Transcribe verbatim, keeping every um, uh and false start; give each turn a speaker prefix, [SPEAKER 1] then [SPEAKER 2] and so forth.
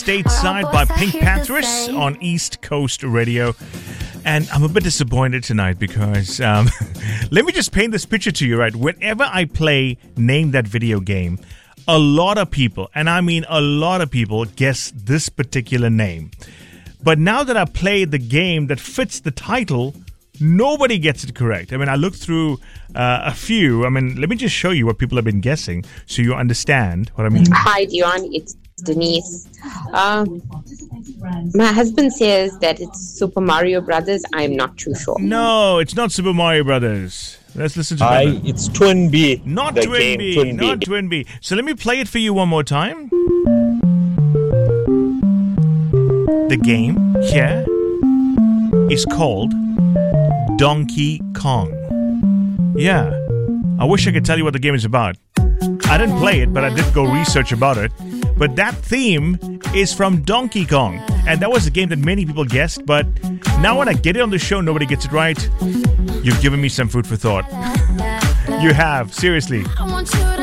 [SPEAKER 1] Stateside by Pink Panthers on East Coast Radio. And I'm a bit disappointed tonight because um, let me just paint this picture to you, right? Whenever I play Name That Video Game, a lot of people, and I mean a lot of people, guess this particular name. But now that I played the game that fits the title, nobody gets it correct. I mean, I looked through uh, a few. I mean, let me just show you what people have been guessing so you understand what I mean.
[SPEAKER 2] Hi, Dion. It's Denise. Um, my husband says that it's Super Mario Brothers. I'm not too sure.
[SPEAKER 1] No, it's not Super Mario Brothers. Let's listen to that.
[SPEAKER 3] Hi, it's Twin B.
[SPEAKER 1] Not
[SPEAKER 3] The
[SPEAKER 1] Twin
[SPEAKER 3] game,
[SPEAKER 1] B.
[SPEAKER 3] Twin
[SPEAKER 1] Not
[SPEAKER 3] B.
[SPEAKER 1] Twin B. So let me play it for you one more time. The game here is called Donkey Kong. Yeah. I wish I could tell you what the game is about. I didn't play it, but I did go research about it. But that theme is from Donkey Kong. And that was a game that many people guessed. But now when I get it on the show, nobody gets it right. You've given me some food for thought. You have. Seriously.